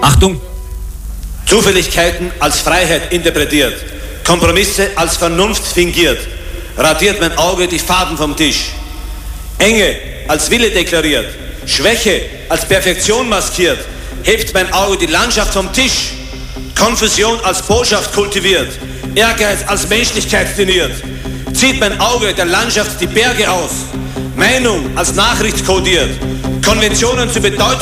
Achtung! Zufälligkeiten als Freiheit interpretiert, Kompromisse als Vernunft fingiert, radiert mein Auge die Faden vom Tisch. Enge als Wille deklariert, Schwäche als Perfektion maskiert, hebt mein Auge die Landschaft vom Tisch. Konfusion als Botschaft kultiviert, Ehrgeiz als Menschlichkeit diniert, zieht mein Auge der Landschaft die Berge aus, Meinung als Nachricht kodiert, Konventionen zu Bedeutung